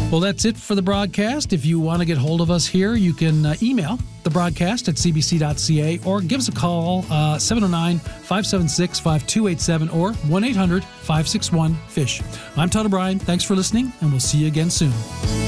Well, that's it for the broadcast. If you want to get hold of us here, you can email the broadcast at cbc.ca or give us a call, 709-576-5287 or 1-800-561-FISH. I'm Todd O'Brien. Thanks for listening, and we'll see you again soon.